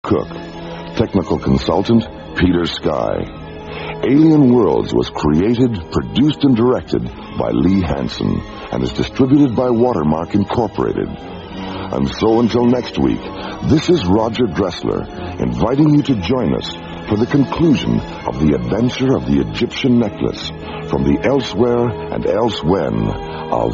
Cook. Technical consultant, Peter Sky. Alien Worlds was created, produced, and directed by Lee Hansen and is distributed by Watermark Incorporated. And so until next week, this is Roger Dressler inviting you to join us for the conclusion of the adventure of the Egyptian necklace from the Elsewhere and Elsewhen of